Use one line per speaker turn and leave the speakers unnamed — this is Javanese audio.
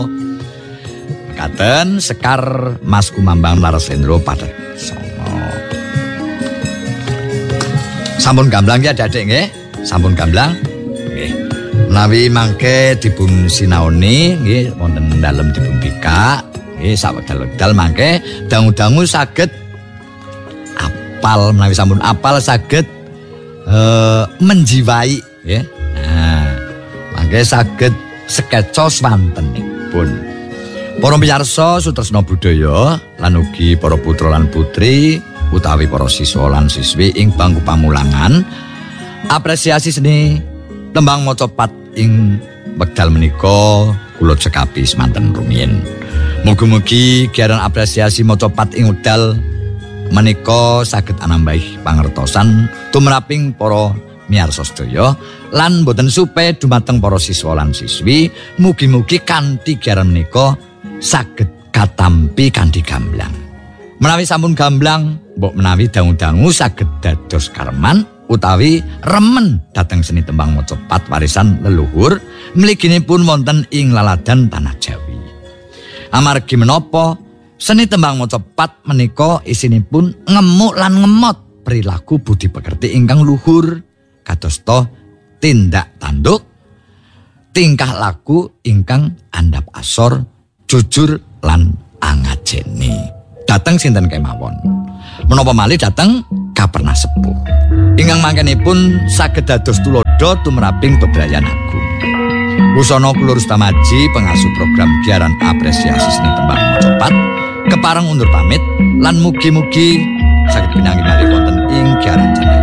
Katen Sekar Mas Kumambang Larasendra Padasana. Sampun gamblang ya Adik nggih. Sampun gamblang. Nggih. Menawi mangke dipun sinaoni nggih wonten dalem dipun bikak nggih sawedal-wedal mangke dangu-dangu saged apal menawi sampun apal saged menjiwai nggih. Nah, mangke saged sekeca swantenipun. Para piyarsa sutresna budaya lan ugi para putra lan putri utawi para siswa lan siswi ing bangku pamulangan apresiasi seni tembang maca pat ing wekdal menika kula cekapi semanten rumiyin. Mugi-mugi giaran apresiasi maca pat ing wekdal menika saged anambahih pangertosan tumraping para miyarsa sedaya lan boten supe dumateng para siswa lan siswi mugi-mugi kanthi giaran menika saged katampi kanthi gamblang. Menawi sampun gamblang, mbok menawi dangu-dangu saged dados karman utawi remen dhateng seni tembang maca pat warisan leluhur mliginipun wonten ing laladan tanah Jawi. Amargi menapa seni tembang maca pat menika isinipun ngemuk lan ngemot perilaku budi pekerti ingkang luhur kadosta tindak tanduk, tingkah laku ingkang andhap asor, jujur lan angajeni. Dateng sinten kemawon. Menapa malih dateng Kaperna Sepuh. Ingkang mangkenipun saged dados tulodo tumraping bebrayan agung. Wusana kula Rustamaji pengasuh program giaran apresiasi seni tembang maca pat kepareng undur pamit lan mugi-mugi saged pinanggih malih wonten ing giaran